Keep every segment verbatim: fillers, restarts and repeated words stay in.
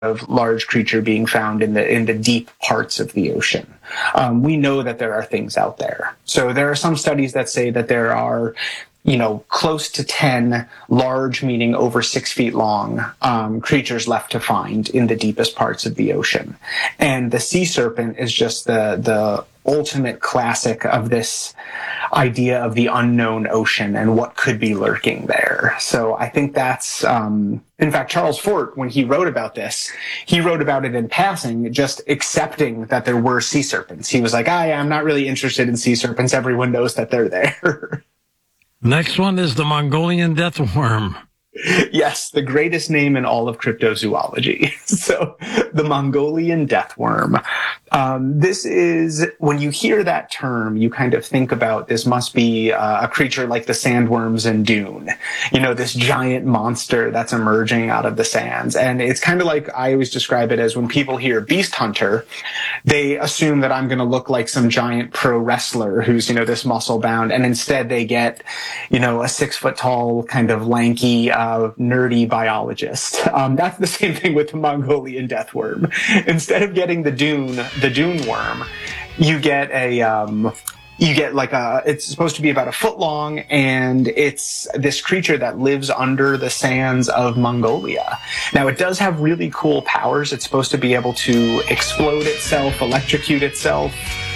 of large creature being found in the in the deep parts of the ocean. Um, we know that there are things out there. So there are some studies that say that there are, you know, close to ten large, meaning over six feet long, um, creatures left to find in the deepest parts of the ocean. And the sea serpent is just the the ultimate classic of this idea of the unknown ocean and what could be lurking there. So I think that's, um, in fact, Charles Fort, when he wrote about this, he wrote about it in passing, just accepting that there were sea serpents. He was like, ah, yeah, I'm not really interested in sea serpents. Everyone knows that they're there. Next one is the Mongolian death worm. Yes, the greatest name in all of cryptozoology. So, the Mongolian death worm. Um, this is, when you hear that term, you kind of think about this must be uh, a creature like the sandworms in Dune. You know, this giant monster that's emerging out of the sands. And it's kind of like, I always describe it as when people hear beast hunter, they assume that I'm going to look like some giant pro wrestler who's, you know, this muscle bound. And instead they get, you know, a six foot tall kind of lanky, uh, nerdy biologist. Um, that's the same thing with the Mongolian death worm. Instead of getting the dune, the dune worm, you get a, um, you get like a, it's supposed to be about a foot long, and it's this creature that lives under the sands of Mongolia. Now, it does have really cool powers. It's supposed to be able to explode itself, electrocute itself,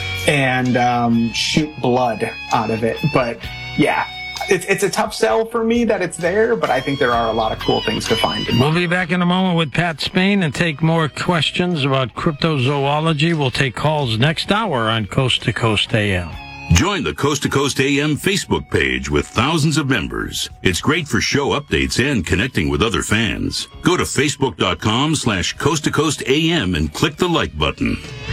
and um, shoot blood out of it. But yeah, it's, it's a tough sell for me that it's there, but I think there are a lot of cool things to find. We'll be back in a moment with Pat Spain and take more questions about cryptozoology. We'll take calls next hour on Coast to Coast A M. Join the Coast to Coast A M Facebook page with thousands of members. It's great for show updates and connecting with other fans. Go to facebook.com slash Coast to Coast AM and click the like button.